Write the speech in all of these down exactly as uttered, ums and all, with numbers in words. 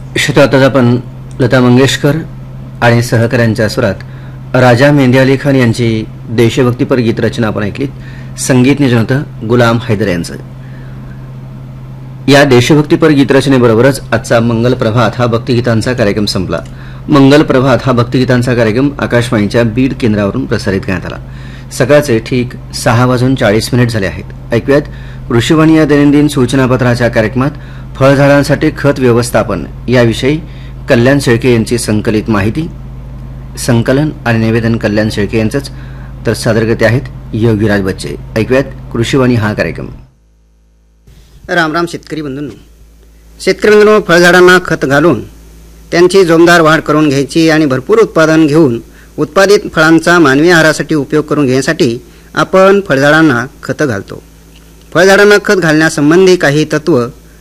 श्रोता, आता आपण लता मंगेशकर आणि सहकाऱ्यांच्या स्वरात राजा मेहंदी अली खान यांची देशभक्तीपर गीत रचना आपण ऐकलीत. संगीत नियोजन होतं गुलाम हैदर यांचं. या देशभक्तीपर गीत रचनेबरोबरच आजचा मंगल प्रभात हा भक्तिगीतांचा कार्यक्रम संपला. मंगल प्रभात हा भक्तिगीतांचा कार्यक्रम आकाशवाणीच्या बीड केंद्रावरून प्रसारित करण्यात आला. सकाळचे ठीक सहा वाजून चाळीस मिनिट झाले आहेत. ऐकूयात कृषीवाणी या दैनंदिन सूचनापत्राच्या कार्यक्रमात फळझाडांसाठी खत व्यवस्थापन याविषयी कल्याण शेळके यांची संकलित माहिती. संकलन आणि निवेदन कल्याण शेळके यांचंच, तर सादरकर्ते आहेत योगीराज बच्चे. ऐकूयात कृषीवाणी हा कार्यक्रम. राम राम शेतकरी बंधूंनो. शेतकरी बंधूंनो, फळझाडांना खत घालून त्यांची जोमदार वाढ करून घ्यायची आणि भरपूर उत्पादन घेऊन उत्पादित फळांचा मानवी आहारासाठी उपयोग करून घेण्यासाठी आपण फळझाडांना खतं घालतो. फळझाडांना खत घालण्यासंबंधी काही तत्त्व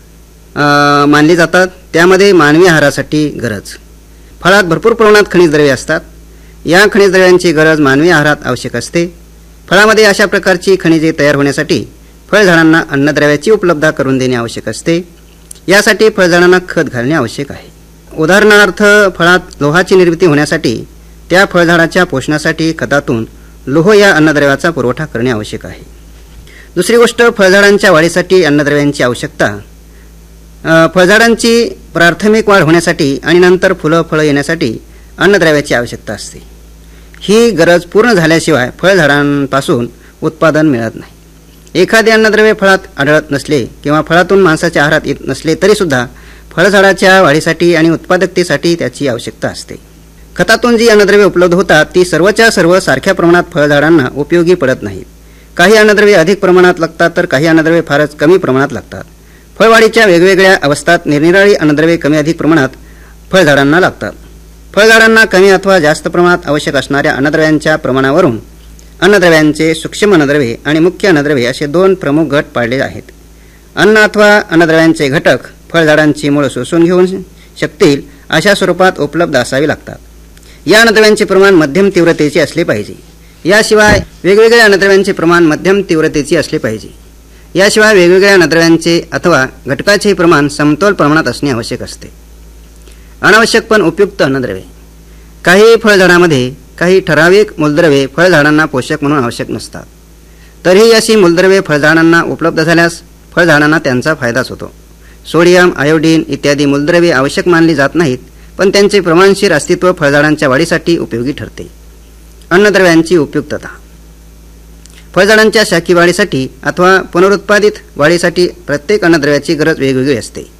मानली जातात. त्यामध्ये मानवी आहारासाठी गरज. फळात भरपूर प्रमाणात खनिज द्रव्ये असतात. या खनिज द्रव्यांची गरज मानवी आहारात आवश्यक असते. फळामध्ये अशा प्रकारची खनिजे तयार होण्यासाठी फळझाडांना अन्नद्रव्याची उपलब्धता करून देणे आवश्यक असते. यासाठी फळझाडांना खत घालणे आवश्यक आहे. उदाहरणार्थ, फळात लोहाची निर्मिती होण्यासाठी त्या फळझाडाच्या पोषणासाठी खतातून लोह या अन्नद्रव्याचा पुरवठा करणे आवश्यक आहे. दुसरी गोष्ट, फळझाडांच्या वाढीसाठी अन्नद्रव्यांची आवश्यकता. फळझाडांची प्राथमिक वाढ होण्यासाठी आणि नंतर फुलं फळं येण्यासाठी अन्नद्रव्याची आवश्यकता असते. ही गरज पूर्ण झाल्याशिवाय फळझाडांपासून उत्पादन मिळत नाही. एखादे अन्नद्रव्य फळात आढळत नसले किंवा फळातून माणसाच्या आहारात येत नसले तरीसुद्धा फळझाडाच्या वाढीसाठी आणि उत्पादकतेसाठी त्याची आवश्यकता असते. खतातून जी अन्नद्रव्ये उपलब्ध होतात ती सर्वच्या सर्व सारख्या प्रमाणात फळझाडांना उपयोगी पडत नाहीत. काही अन्नद्रव्ये अधिक प्रमाणात लागतात तर काही अन्नद्रव्ये फारच कमी प्रमाणात लागतात. फळवाढीच्या वेगवेगळ्या अवस्थात निरनिराळी अन्नद्रव्ये कमी अधिक प्रमाणात फळझाडांना लागतात. फळझाडांना कमी अथवा जास्त प्रमाणात आवश्यक असणाऱ्या अन्नद्रव्यांच्या प्रमाणावरून अन्नद्रव्यांचे सूक्ष्म अन्नद्रव्ये आणि मुख्य अन्नद्रव्ये असे दोन प्रमुख गट पाडले आहेत. अन्न अथवा अन्नद्रव्यांचे घटक फळझाडांची मूळ शोषून घेऊन शकतील अशा स्वरूपात उपलब्ध असावे लागतात. या अन्नद्रव्यांचे प्रमाण मध्यम तीव्रतेचे असले पाहिजे. याशिवाय वेगवेगळ्या अन्नद्रव्यांचे प्रमाण मध्यम तीव्रतेचे असले पाहिजे. याशिवाय वेगवेगळ्या अन्नद्रव्यांचे अथवा घटकाचे प्रमाण समतोल प्रमाणात असणे आवश्यक असते. अनावश्यक पण उपयुक्त अन्नद्रव्ये. काही फळझाडांमध्ये काही ठराविक मूलद्रव्ये फळझाडांना पोषक म्हणून आवश्यक नसतात. तरीही अशी मूलद्रव्ये फळझाडांना उपलब्ध झाल्यास फळझाडांना त्यांचा फायदाच होतो. सोडियम, आयोडीन इत्यादी मूलद्रव्ये आवश्यक मानली जात नाहीत, पण त्यांचे प्रमाणशीर अस्तित्व फळझाडांच्या वाढीसाठी उपयोगी ठरते. अन्नद्रव्यांची उपयुक्तता. फळझाडांच्या शाखी वाढीसाठी अथवा पुनरुत्पादित वाढीसाठी प्रत्येक अन्नद्रव्याची गरज वेगवेगळी असते.